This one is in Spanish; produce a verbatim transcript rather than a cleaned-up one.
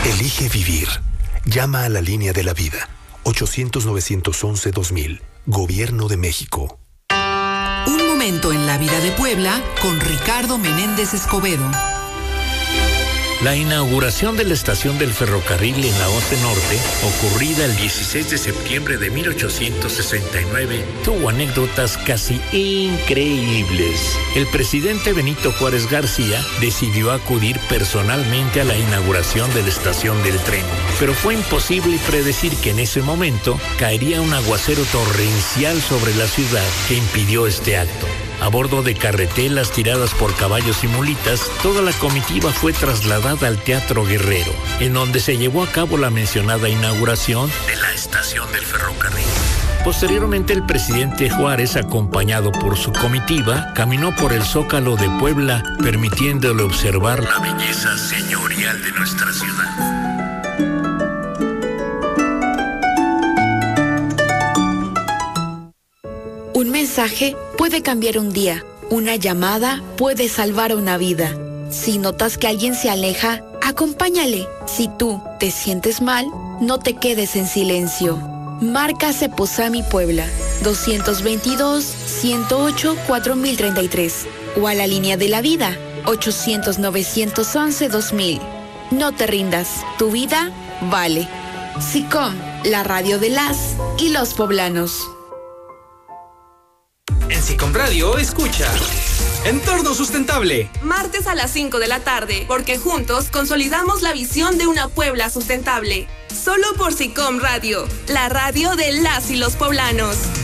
Elige vivir. Llama a la línea de la vida. ochocientos, novecientos once, dos mil. Gobierno de México. Un momento en la vida de Puebla con Ricardo Menéndez Escobedo. La inauguración de la estación del ferrocarril en la Once Norte, ocurrida el dieciséis de septiembre de mil ochocientos sesenta y nueve, tuvo anécdotas casi increíbles. El presidente Benito Juárez García decidió acudir personalmente a la inauguración de la estación del tren, pero fue imposible predecir que en ese momento caería un aguacero torrencial sobre la ciudad que impidió este acto. A bordo de carretelas tiradas por caballos y mulitas, toda la comitiva fue trasladada al Teatro Guerrero, en donde se llevó a cabo la mencionada inauguración de la estación del ferrocarril. Posteriormente, el presidente Juárez, acompañado por su comitiva, caminó por el Zócalo de Puebla, permitiéndole observar la belleza señorial de nuestra ciudad. Un mensaje puede cambiar un día. Una llamada puede salvar una vida. Si notas que alguien se aleja, acompáñale. Si tú te sientes mal, no te quedes en silencio. Marca Ceposami Puebla, dos veintidós, ciento ocho, cuatro mil treinta y tres. O a la línea de la vida, ochocientos, novecientos once, dos mil. No te rindas, tu vida vale. SICOM, la radio de las y los poblanos. En SICOM Radio, escucha Entorno Sustentable. Martes a las cinco de la tarde, porque juntos consolidamos la visión de una Puebla sustentable. Solo por SICOM Radio, la radio de las y los poblanos.